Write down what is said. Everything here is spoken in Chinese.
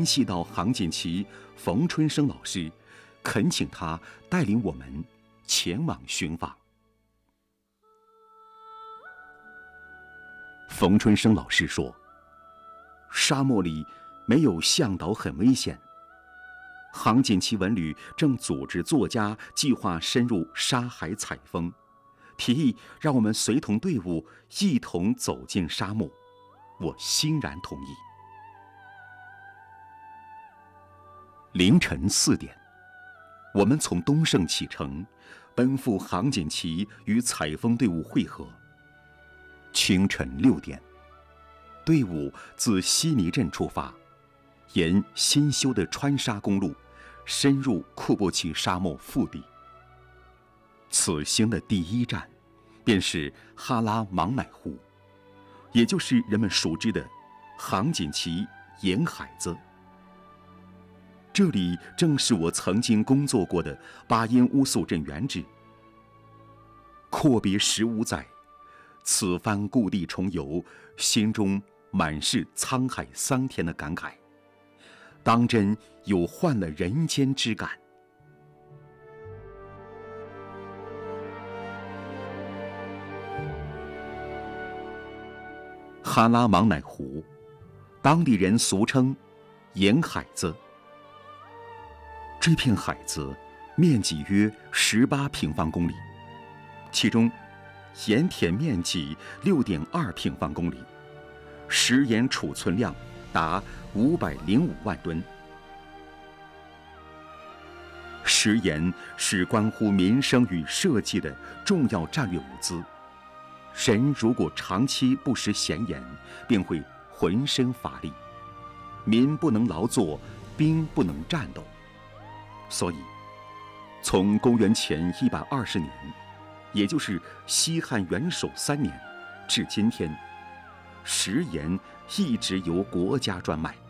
联系到杭锦旗冯春生老师，恳请他带领我们前往寻访。冯春生老师说，沙漠里没有向导很危险。杭锦旗文旅正组织作家计划深入沙海采风，提议让我们随同队伍一同走进沙漠，我欣然同意。凌晨4点，我们从东胜启程，奔赴杭锦旗与采风队伍会合。清晨6点，队伍自悉尼镇出发，沿新修的川沙公路深入库布齐沙漠腹地。此行的第一站便是哈拉芒乃湖，也就是人们熟知的杭锦旗沿海子。这里正是我曾经工作过的巴音乌素镇原址。阔别15载，此番故地重游，心中满是沧海桑田的感慨，当真有换了人间之感。哈拉芒乃湖，当地人俗称沿海子。这片海子面积约18平方公里，其中盐田面积6.2平方公里，食盐储存量达505万吨。食盐是关乎民生与社稷的重要战略物资，人如果长期不食咸盐，便会浑身乏力，民不能劳作，兵不能战斗。所以从公元前120年，也就是西汉元首3年至今天，食盐一直由国家专卖。